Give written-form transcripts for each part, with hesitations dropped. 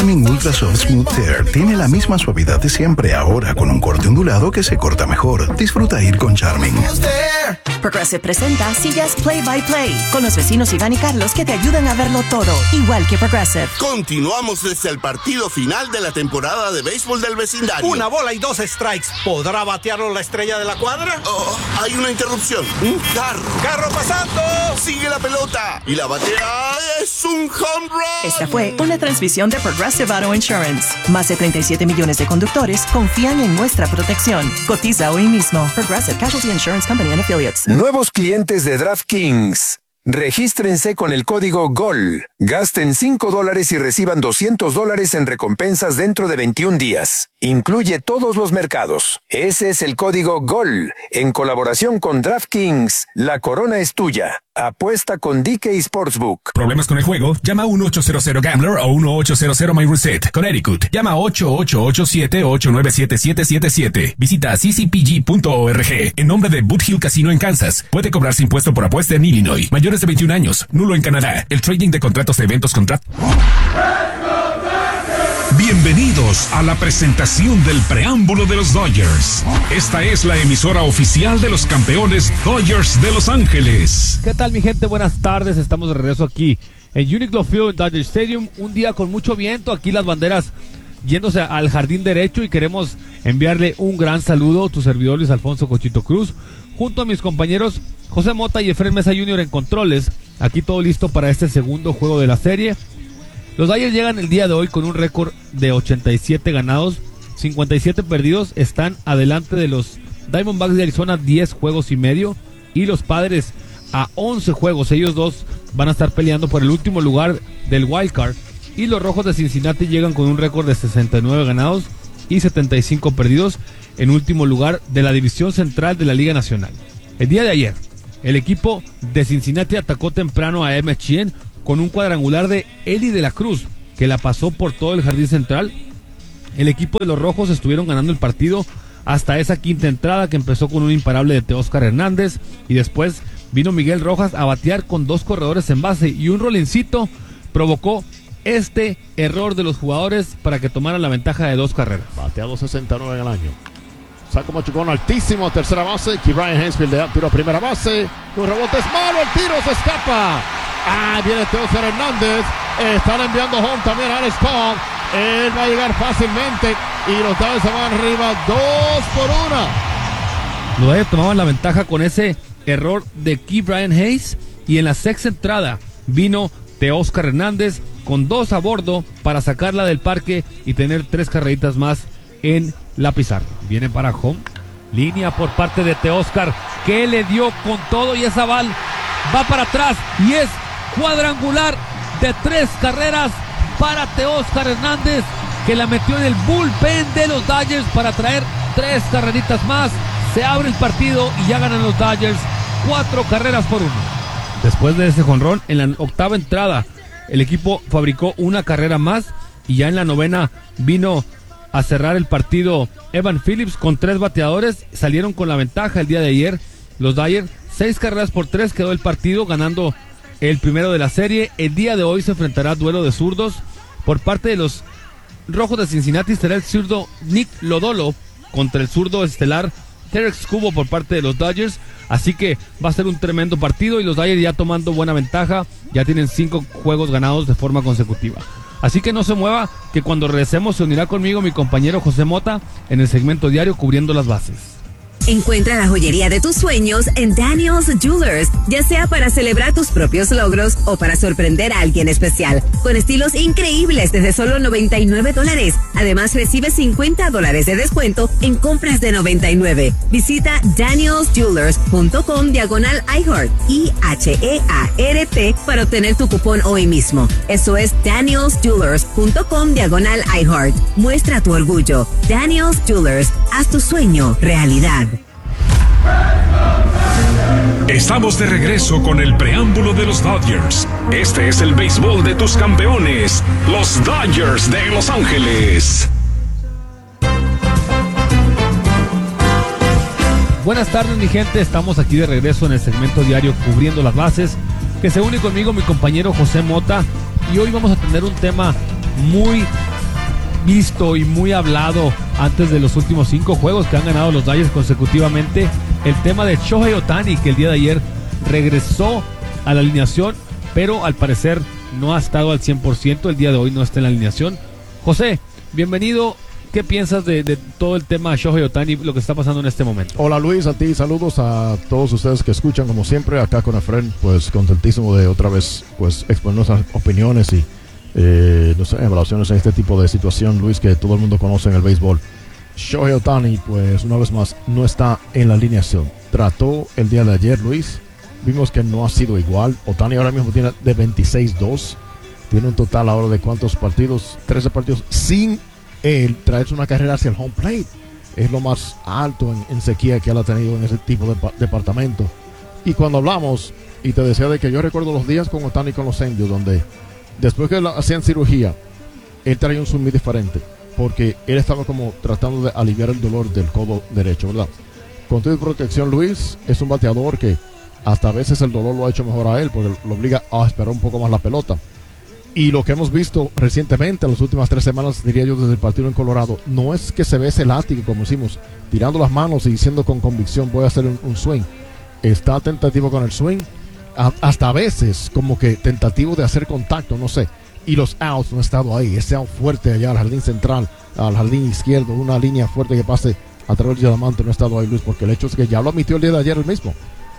Charmin Ultra Soft Smooth Tear tiene la misma suavidad de siempre, ahora con un corte ondulado que se corta mejor. Disfruta ir con Charmin. Progressive presenta sillas Play by Play con los vecinos Iván y Carlos que te ayudan a verlo todo, igual que Progressive. Continuamos desde el partido final de la temporada de béisbol del vecindario. Una bola y 2 strikes. ¿Podrá batearlo la estrella de la cuadra? Oh, hay una interrupción. Un carro. ¡Carro pasando! Sigue la pelota. Y la batea es un home run. Esta fue una transmisión de Progressive Auto Insurance. Más de 37 millones de conductores confían en nuestra protección. Cotiza hoy mismo. Progressive Casualty Insurance Company and Affiliates. Nuevos clientes de DraftKings. Regístrense con el código GOL. Gasten $5 y reciban $200 en recompensas dentro de 21 días. Incluye todos los mercados. Ese es el código GOL. En colaboración con DraftKings, la corona es tuya. Apuesta con DK Sportsbook. ¿Problemas con el juego? Llama a 1-800-GAMBLER o 1-800-MyReset. Connecticut. Llama a 888-789-7777. Visita ccpg.org. En nombre de Boot Hill Casino en Kansas. Puede cobrarse impuesto por apuesta en Illinois. Mayores de 21 años. Nulo en Canadá. El trading de contratos de eventos Bienvenidos a la presentación del preámbulo de los Dodgers. Esta es la emisora oficial de los campeones Dodgers de Los Ángeles. ¿Qué tal, mi gente? Buenas tardes. Estamos de regreso aquí en Uniqlo Field, Dodger Stadium. Un día con mucho viento. Aquí las banderas yéndose al jardín derecho y queremos enviarle un gran saludo a tu servidor Luis Alfonso Cochito Cruz, junto a mis compañeros José Mota y Efraín Mesa Jr. en controles. Aquí todo listo para este segundo juego de la serie. Los Dodgers llegan el día de hoy con un récord de 87 ganados, 57 perdidos. Están adelante de los Diamondbacks de Arizona 10 juegos y medio y los Padres a 11 juegos. Ellos dos van a estar peleando por el último lugar del Wild Card. Y los Rojos de Cincinnati llegan con un récord de 69 ganados y 75 perdidos en último lugar de la división central de la Liga Nacional. El día de ayer, el equipo de Cincinnati atacó temprano a Emmett Sheehan con un cuadrangular de Eli de la Cruz, que la pasó por todo el jardín central. El equipo de los Rojos estuvieron ganando el partido hasta esa quinta entrada, que empezó con un imparable de Teóscar Hernández, y después vino Miguel Rojas a batear con 2 corredores en base, y un rolencito provocó este error de los jugadores para que tomaran la ventaja de 2 carreras. Bateado 69 en el año. Saco machucón altísimo a tercera base. Aquí Brian Hansfield de tiro a primera base. Un rebote es malo, el tiro se escapa. Viene Teóscar Hernández. Están enviando home también a Alex Cobb. Él va a llegar fácilmente y los Dodgers se van arriba 2-1. Los Dodgers tomaban la ventaja con ese error de Key Brian Hayes, y en la sexta entrada vino Teóscar Hernández con 2 a bordo para sacarla del parque y tener 3 carreritas más en la pizarra. Viene para home, línea por parte de Teóscar, que le dio con todo, y esa bala va para atrás y es cuadrangular de 3 carreras para Teóscar Hernández, que la metió en el bullpen de los Dodgers para traer 3 carreritas más. Se abre el partido y ya ganan los Dodgers 4-1. Después de ese jonrón, en la octava entrada, el equipo fabricó 1 carrera más, y ya en la novena vino a cerrar el partido Evan Phillips con 3 bateadores. Salieron con la ventaja el día de ayer los Dodgers. 6-3 quedó el partido, ganando el primero de la serie. El día de hoy se enfrentará duelo de zurdos. Por parte de los Rojos de Cincinnati será el zurdo Nick Lodolo contra el zurdo estelar Tarek Skubal por parte de los Dodgers. Así que va a ser un tremendo partido, y los Dodgers ya tomando buena ventaja. Ya tienen 5 juegos ganados de forma consecutiva. Así que no se mueva, que cuando regresemos se unirá conmigo mi compañero José Mota en el segmento diario Cubriendo las Bases. Encuentra la joyería de tus sueños en Daniel's Jewelers, ya sea para celebrar tus propios logros o para sorprender a alguien especial, con estilos increíbles desde solo $99. Además, recibe $50 de descuento en compras de $99. Visita danielsjewelers.com/iHeart, IHEART, para obtener tu cupón hoy mismo. Eso es danielsjewelers.com/iHeart. Muestra tu orgullo. Daniel's Jewelers, haz tu sueño realidad. Estamos de regreso con el preámbulo de los Dodgers. Este es el béisbol de tus campeones, los Dodgers de Los Ángeles. Buenas tardes, mi gente. Estamos aquí de regreso en el segmento diario Cubriendo las Bases, que se une conmigo mi compañero José Mota, y hoy vamos a tener un tema muy visto y muy hablado antes de los últimos 5 juegos que han ganado los Dodgers consecutivamente, el tema de Shohei Ohtani, que el día de ayer regresó a la alineación, pero al parecer no ha estado al 100%, el día de hoy no está en la alineación. José, bienvenido. ¿Qué piensas de todo el tema de Shohei Ohtani, lo que está pasando en este momento? Hola Luis, a ti, saludos a todos ustedes que escuchan como siempre acá con Efren, pues contentísimo de otra vez pues exponer nuestras opiniones y nuestras evaluaciones en este tipo de situación, Luis, que todo el mundo conoce en el béisbol. Shohei Ohtani, pues una vez más no está en la alineación. Trató el día de ayer, Luis, vimos que no ha sido igual. Ohtani ahora mismo tiene de 26-2, tiene un total ahora de ¿cuántos partidos? 13 partidos sin él traerse una carrera hacia el home plate. Es lo más alto en sequía que él ha tenido en ese tipo de departamento. Y cuando hablamos, y te decía de que yo recuerdo los días con Ohtani con los Angels, donde después que hacían cirugía, él traía un swing muy diferente, porque él estaba como tratando de aliviar el dolor del codo derecho, ¿verdad? Con tu protección, Luis, es un bateador que hasta a veces el dolor lo ha hecho mejor a él, porque lo obliga a esperar un poco más la pelota. Y lo que hemos visto recientemente, en las últimas 3 semanas, diría yo, desde el partido en Colorado, no es que se ve ese elástico, como decimos, tirando las manos y diciendo con convicción, voy a hacer un swing. Está tentativo con el swing, hasta a veces como que tentativo de hacer contacto, no sé. Y los outs no han estado ahí, ese out fuerte allá al jardín central, al jardín izquierdo, una línea fuerte que pase a través del diamante, no ha estado ahí, Luis, porque el hecho es que ya lo admitió el día de ayer el mismo.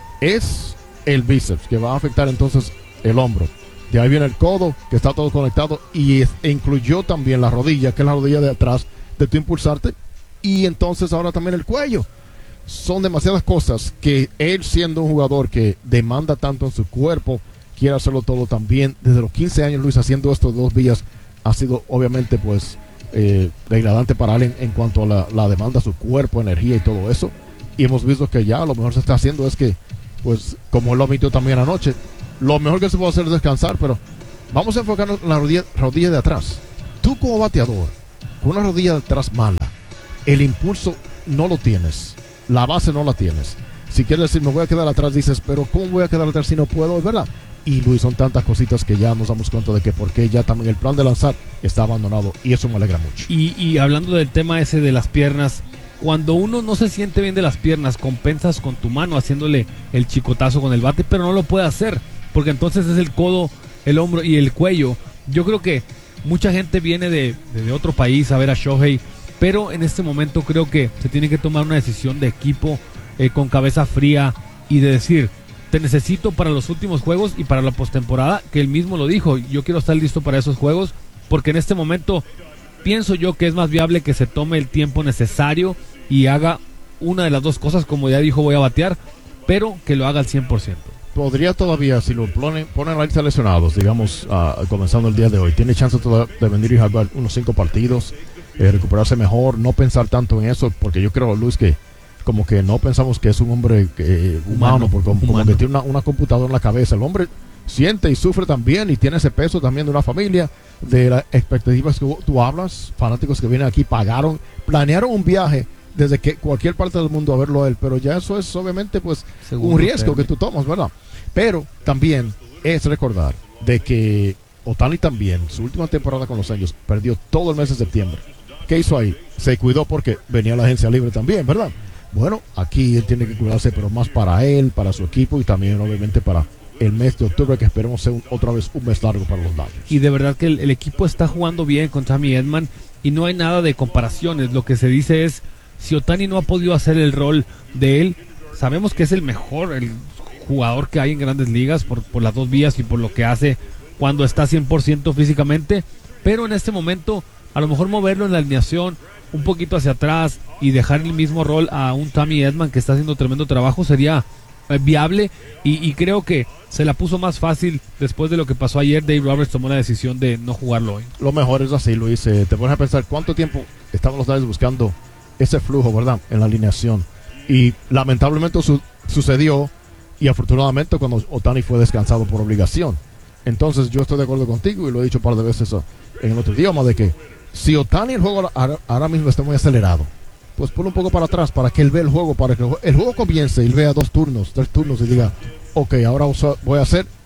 Es el bíceps que va a afectar entonces el hombro. De ahí viene el codo, que está todo conectado, y incluyó también la rodilla, que es la rodilla de atrás de tu impulsarte, y entonces ahora también el cuello. Son demasiadas cosas que él, siendo un jugador que demanda tanto en su cuerpo, quiere hacerlo todo también. Desde los 15 años, Luis, haciendo esto de 2 vías, ha sido obviamente pues degradante para él en cuanto a la demanda, su cuerpo, energía y todo eso. Y hemos visto que ya lo mejor se está haciendo es que, pues como él lo admitió también anoche, lo mejor que se puede hacer es descansar, pero vamos a enfocarnos en la rodilla de atrás. Tú como bateador, con una rodilla de atrás mala, el impulso no lo tienes, la base no la tienes. Si quieres decir, me voy a quedar atrás, dices, pero ¿cómo voy a quedar atrás si no puedo? Es verdad. Y Luis, son tantas cositas que ya nos damos cuenta de que porque ya también el plan de lanzar está abandonado, y eso me alegra mucho. Y hablando del tema ese de las piernas, cuando uno no se siente bien de las piernas, compensas con tu mano haciéndole el chicotazo con el bate, pero no lo puede hacer, porque entonces es el codo, el hombro y el cuello. Yo creo que mucha gente viene de otro país a ver a Shohei, pero en este momento creo que se tiene que tomar una decisión de equipo con cabeza fría y de decir, te necesito para los últimos juegos y para la postemporada, que él mismo lo dijo, yo quiero estar listo para esos juegos, porque en este momento pienso yo que es más viable que se tome el tiempo necesario y haga una de las dos cosas, como ya dijo, voy a batear, pero que lo haga al 100%. Podría todavía, si lo ponen en la lista de lesionados, digamos, comenzando el día de hoy, tiene chance de venir y jugar unos 5 partidos, recuperarse mejor, no pensar tanto en eso, porque yo creo, Luis, que como que no pensamos que es un hombre humano, porque como que tiene una computadora en la cabeza. El hombre siente y sufre también, y tiene ese peso también de una familia, de las expectativas que tú hablas, fanáticos que vienen aquí, planearon un viaje desde que cualquier parte del mundo a verlo a él, pero ya eso es obviamente pues un riesgo que tú tomas, ¿verdad? Pero también es recordar de que Ohtani también, su última temporada con los Angels, perdió todo el mes de septiembre. ¿Qué hizo ahí? Se cuidó porque venía la agencia libre también, ¿verdad? Bueno, aquí él tiene que cuidarse, pero más para él, para su equipo y también obviamente para el mes de octubre, que esperemos sea otra vez un mes largo para los Dodgers. Y de verdad que el equipo está jugando bien con Tommy Edman y no hay nada de comparaciones. Lo que se dice es, si Ohtani no ha podido hacer el rol de él, sabemos que es el mejor, el jugador que hay en Grandes Ligas por las 2 vías y por lo que hace cuando está 100% físicamente, pero en este momento a lo mejor moverlo en la alineación un poquito hacia atrás y dejar el mismo rol a un Tommy Edman que está haciendo tremendo trabajo sería viable, y creo que se la puso más fácil después de lo que pasó ayer. Dave Roberts tomó la decisión de no jugarlo hoy. Lo mejor es así, Luis. Te pones a pensar cuánto tiempo estaban los Dodgers buscando ese flujo, ¿verdad?, en la alineación, y lamentablemente sucedió, y afortunadamente cuando Ohtani fue descansado por obligación. Entonces yo estoy de acuerdo contigo, y lo he dicho un par de veces en el otro idioma, de que si Ohtani, el juego ahora mismo está muy acelerado, pues ponlo un poco para atrás para que él vea el juego, para que el juego comience y él vea 2 turnos, 3 turnos y diga, ok, ahora voy a hacer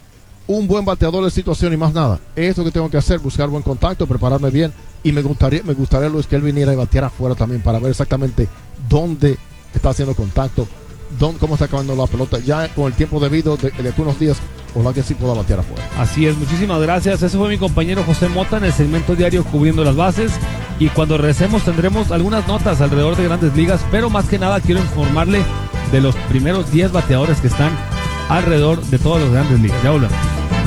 un buen bateador de situación y más nada. Esto que tengo que hacer, buscar buen contacto, prepararme bien, y me gustaría Luis, que él viniera y bateara afuera también para ver exactamente dónde está haciendo contacto, cómo está acabando la pelota. Ya con el tiempo debido de aquí unos días, ojalá que sí pueda batear afuera. Así es, muchísimas gracias. Ese fue mi compañero José Mota en el segmento diario Cubriendo las Bases, y cuando regresemos tendremos algunas notas alrededor de Grandes Ligas, pero más que nada quiero informarle de los primeros 10 bateadores que están alrededor de todas las Grandes Ligas. Ya volvemos.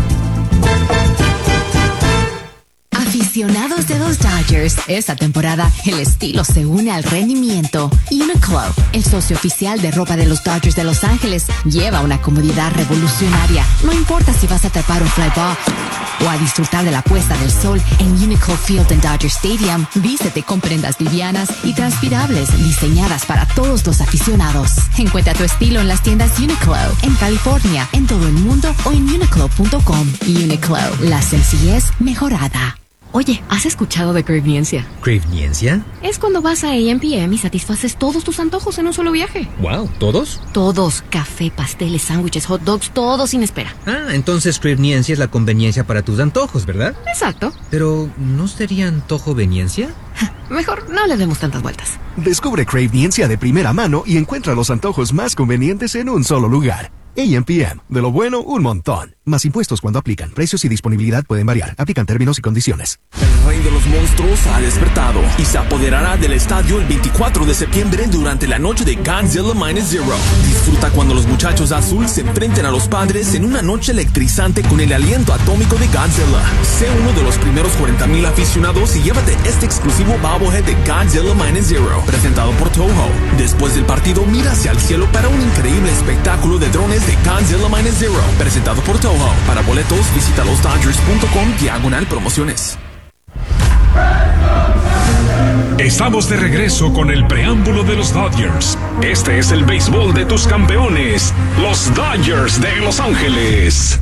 Aficionados de los Dodgers, esta temporada el estilo se une al rendimiento. Uniqlo, el socio oficial de ropa de los Dodgers de Los Ángeles, lleva una comodidad revolucionaria. No importa si vas a atrapar un fly ball o a disfrutar de la puesta del sol en Uniqlo Field en Dodger Stadium, vístete con prendas livianas y transpirables diseñadas para todos los aficionados. Encuentra tu estilo en las tiendas Uniqlo, en California, en todo el mundo o en uniqlo.com. Uniqlo, la sencillez mejorada. Oye, ¿has escuchado de Craveniencia? ¿Craveniencia? Es cuando vas a A&PM y satisfaces todos tus antojos en un solo viaje. Wow, ¿todos? Todos. Café, pasteles, sándwiches, hot dogs, todo sin espera. Ah, entonces Craveniencia es la conveniencia para tus antojos, ¿verdad? Exacto. Pero, ¿no sería antojoveniencia? Mejor no le demos tantas vueltas. Descubre Craveniencia de primera mano y encuentra los antojos más convenientes en un solo lugar. A&PM, de lo bueno, un montón. Más impuestos cuando aplican. Precios y disponibilidad pueden variar. Aplican términos y condiciones. El rey de los monstruos ha despertado y se apoderará del estadio el 24 de septiembre durante la noche de Godzilla Minus Zero. Disfruta cuando los muchachos azul se enfrenten a los padres en una noche electrizante con el aliento atómico de Godzilla. Sé uno de los primeros 40,000 aficionados y llévate este exclusivo bobblehead de Godzilla Minus Zero, presentado por Toho. Después del partido, mira hacia el cielo para un increíble espectáculo de drones de Godzilla Minus Zero, presentado por Toho. Para boletos, visita losdodgers.com/promociones. Estamos de regreso con el preámbulo de los Dodgers. Este es el béisbol de tus campeones, los Dodgers de Los Ángeles.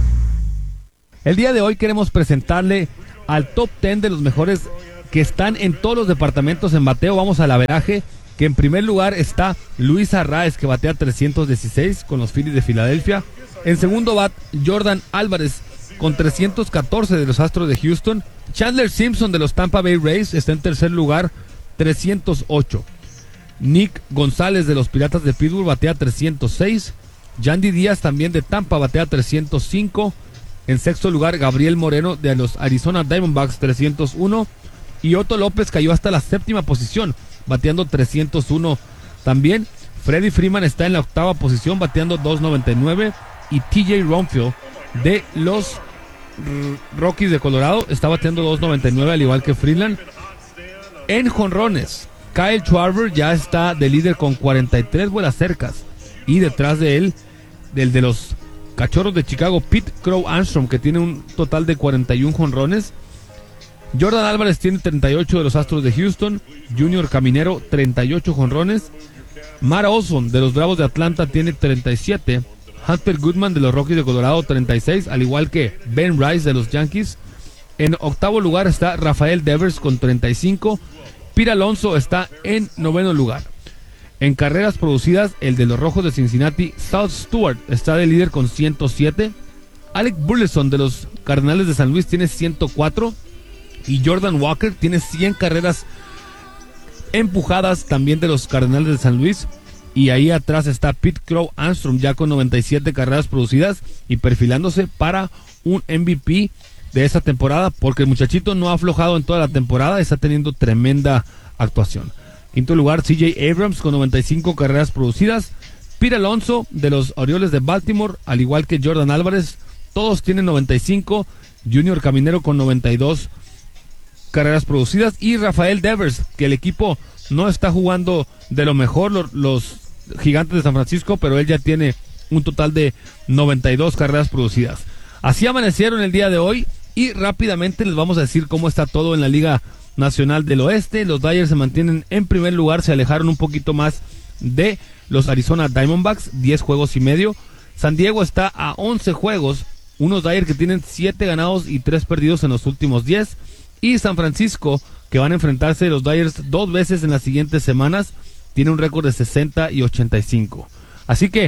El día de hoy queremos presentarle al top 10 de los mejores que están en todos los departamentos en bateo. Vamos al averaje, que en primer lugar está Luis Arraez, que batea 316 con los Phillies de Filadelfia. En segundo bat, Jordan Álvarez con 314 de los Astros de Houston. Chandler Simpson de los Tampa Bay Rays está en tercer lugar, 308. Nick González de los Piratas de Pittsburgh batea 306. Yandy Díaz también de Tampa batea 305. En sexto lugar, Gabriel Moreno de los Arizona Diamondbacks 301. Y Otto López cayó hasta la séptima posición, bateando 301 también. Freddie Freeman está en la octava posición, bateando 299. Y TJ Ronfield de los Rockies de Colorado está bateando 299, al igual que Freeland. En jonrones, Kyle Schwarber ya está de líder con 43 vuelas cercas, y detrás de él, del de los Cachorros de Chicago, Pete Crow Armstrong, que tiene un total de 41 jonrones. Jordan Álvarez tiene 38 de los Astros de Houston. Junior Caminero, 38 jonrones. Mara Olson de los Bravos de Atlanta tiene 37. Hunter Goodman de los Rockies de Colorado, 36, al igual que Ben Rice de los Yankees. En octavo lugar está Rafael Devers con 35. Pete Alonso está en noveno lugar. En carreras producidas, el de los Rojos de Cincinnati, South Stewart, está de líder con 107. Alec Burleson de los Cardenales de San Luis tiene 104. Y Jordan Walker tiene 100 carreras empujadas también de los Cardenales de San Luis. Y ahí atrás está Pete Crow Armstrong ya con 97 carreras producidas y perfilándose para un MVP de esta temporada, porque el muchachito no ha aflojado en toda la temporada, está teniendo tremenda actuación. Quinto lugar, CJ Abrams con 95 carreras producidas. Pete Alonso de los Orioles de Baltimore, al igual que Jordan Álvarez, todos tienen 95. Junior Caminero con 92 carreras producidas. Y Rafael Devers, que el equipo no está jugando de lo mejor, los Gigantes de San Francisco, pero él ya tiene un total de 92 carreras producidas. Así amanecieron el día de hoy, y rápidamente les vamos a decir cómo está todo en la Liga Nacional del Oeste. Los Dodgers se mantienen en primer lugar, se alejaron un poquito más de los Arizona Diamondbacks, 10 juegos y medio. San Diego está a 11 juegos, unos Dodgers que tienen 7 ganados y 3 perdidos en los últimos 10. Y San Francisco, que van a enfrentarse los Dodgers 2 veces en las siguientes semanas, tiene un récord de 60 y 85. Así que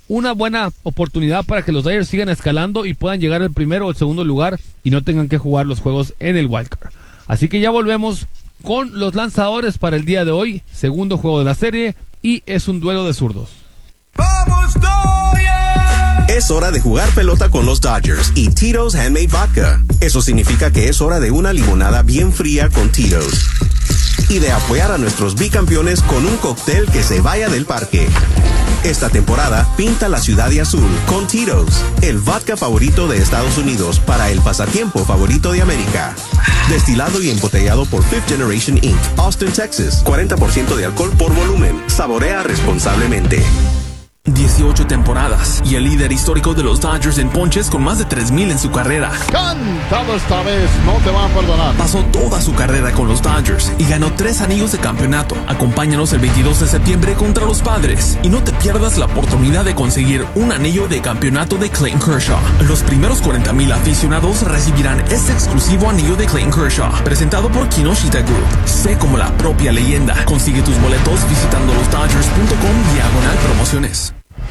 una buena oportunidad para que los Dodgers sigan escalando y puedan llegar al primero o el segundo lugar y no tengan que jugar los juegos en el wildcard. Así que ya volvemos con los lanzadores para el día de hoy, segundo juego de la serie, y es un duelo de zurdos. ¡Vamos, Dodgers! Es hora de jugar pelota con los Dodgers y Tito's Handmade Vodka. Eso significa que es hora de una limonada bien fría con Tito's. Y de apoyar a nuestros bicampeones con un cóctel que se vaya del parque. Esta temporada, pinta la ciudad de azul con Tito's, el vodka favorito de Estados Unidos para el pasatiempo favorito de América. Destilado y embotellado por Fifth Generation Inc., Austin, Texas. 40% de alcohol por volumen. Saborea responsablemente. 18 temporadas y el líder histórico de los Dodgers en ponches con más de 3,000 en su carrera. Cantado esta vez, no te van a perdonar. Pasó toda su carrera con los Dodgers y ganó 3 anillos de campeonato. Acompáñanos el 22 de septiembre contra los Padres y no te pierdas la oportunidad de conseguir un anillo de campeonato de Clayton Kershaw. Los primeros 40,000 aficionados recibirán este exclusivo anillo de Clayton Kershaw, presentado por Kinoshita Group. Sé como la propia leyenda. Consigue tus boletos visitando losdodgers.com/promociones.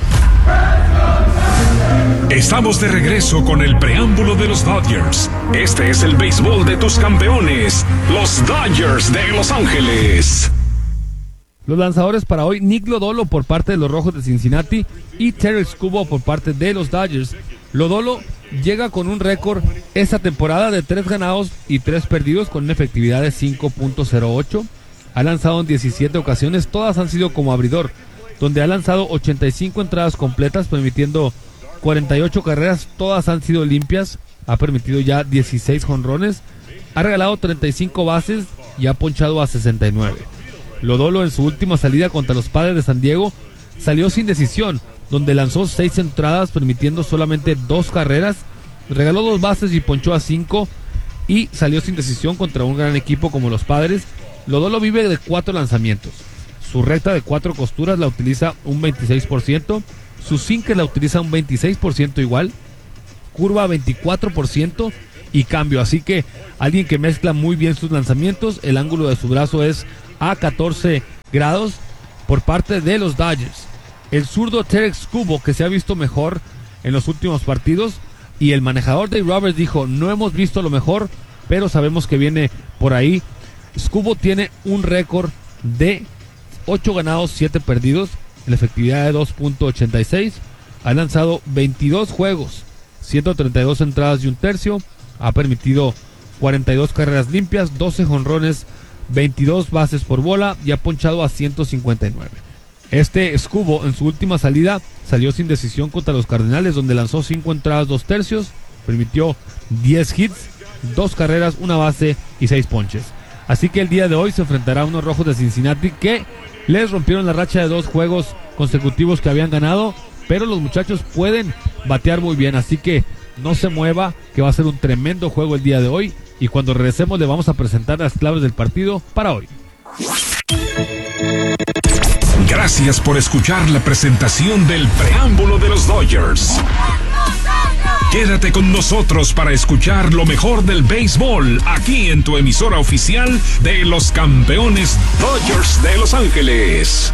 Estamos de regreso con el preámbulo de los Dodgers. Este es el béisbol de tus campeones, los Dodgers de Los Ángeles. Los lanzadores para hoy: Nick Lodolo por parte de los Rojos de Cincinnati y Tarik Skubal por parte de los Dodgers. Lodolo llega con un récord esta temporada de 3 ganados y 3 perdidos con una efectividad de 5.08. Ha lanzado en 17 ocasiones, todas han sido como abridor, donde ha lanzado 85 entradas completas, permitiendo 48 carreras, todas han sido limpias, ha permitido ya 16 jonrones, ha regalado 35 bases y ha ponchado a 69. Lodolo en su última salida contra los Padres de San Diego salió sin decisión, donde lanzó 6 entradas, permitiendo solamente 2 carreras, regaló 2 bases y ponchó a 5, y salió sin decisión contra un gran equipo como los Padres. Lodolo vive de 4 lanzamientos. Su recta de 4 costuras la utiliza un 26%, su sinker la utiliza un 26% igual, curva 24% y cambio. Así que alguien que mezcla muy bien sus lanzamientos. El ángulo de su brazo es a 14 grados por parte de los Dodgers. El zurdo Tarik Skubal, que se ha visto mejor en los últimos partidos, y el manejador Dave Roberts dijo: no hemos visto lo mejor, pero sabemos que viene por ahí. Skubal tiene un récord de 8 ganados, 7 perdidos, la efectividad de 2.86. Ha lanzado 22 juegos, 132 entradas y un tercio. Ha permitido 42 carreras limpias, 12 jonrones, 22 bases por bola y ha ponchado a 159. Este Skubal en su última salida salió sin decisión contra los Cardenales, donde lanzó 5 entradas, 2 tercios, permitió 10 hits, 2 carreras, 1 base y 6 ponches. Así que el día de hoy se enfrentará a unos Rojos de Cincinnati que les rompieron la racha de 2 juegos consecutivos que habían ganado, pero los muchachos pueden batear muy bien, así que no se mueva, que va a ser un tremendo juego el día de hoy, y cuando regresemos le vamos a presentar las claves del partido para hoy. Gracias por escuchar la presentación del preámbulo de los Dodgers. Quédate con nosotros para escuchar lo mejor del béisbol aquí en tu emisora oficial de los campeones Dodgers de Los Ángeles.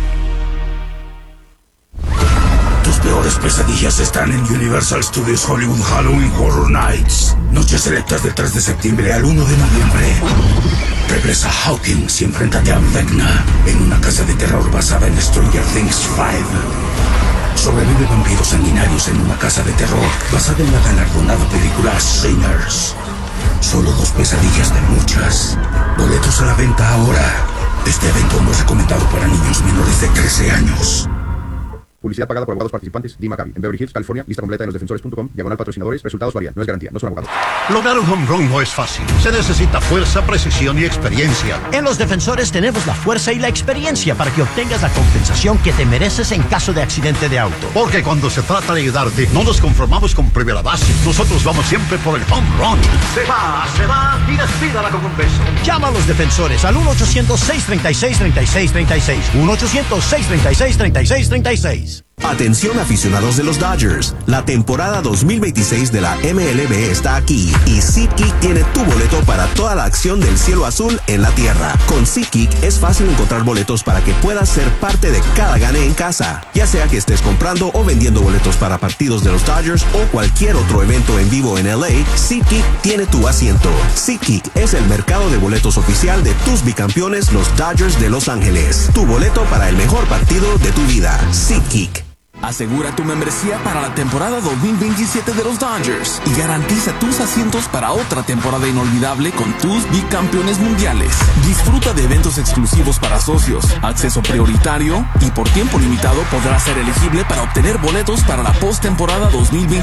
Tus peores pesadillas están en Universal Studios Hollywood Halloween Horror Nights. Noches selectas del 3 de septiembre al 1 de noviembre. Regresa Hawkins y enfréntate a Vecna en una casa de terror basada en Stranger Things 5. Sobrevive vampiros sanguinarios en una casa de terror basada en la galardonada película Sinners. Solo 2 pesadillas de muchas. Boletos a la venta ahora. Este evento no es recomendado para niños menores de 13 años. Publicidad pagada por abogados participantes. Dee Maccabi, en Beverly Hills, California. Lista completa en losdefensores.com. /patrocinadores. Resultados varían. No es garantía. No son abogados. Lograr un home run no es fácil. Se necesita fuerza, precisión y experiencia. En Los Defensores tenemos la fuerza y la experiencia para que obtengas la compensación que te mereces en caso de accidente de auto. Porque cuando se trata de ayudarte, no nos conformamos con primera base. Nosotros vamos siempre por el home run. Se va y despídala con un beso. Llama a Los Defensores al 1-800-636-3636. 1-800-636-3636. Atención aficionados de los Dodgers, la temporada 2026 de la MLB está aquí y SeatGeek tiene tu boleto para toda la acción del cielo azul en la tierra. Con SeatGeek es fácil encontrar boletos para que puedas ser parte de cada gane en casa, ya sea que estés comprando o vendiendo boletos para partidos de los Dodgers o cualquier otro evento en vivo en LA. SeatGeek tiene tu asiento. SeatGeek es el mercado de boletos oficial de tus bicampeones, los Dodgers de Los Ángeles. Tu boleto para el mejor partido de tu vida. SeatGeek. Asegura tu membresía para la temporada 2027 de los Dodgers y garantiza tus asientos para otra temporada inolvidable con tus bicampeones mundiales. Disfruta de eventos exclusivos para socios, acceso prioritario y por tiempo limitado podrás ser elegible para obtener boletos para la postemporada 2027.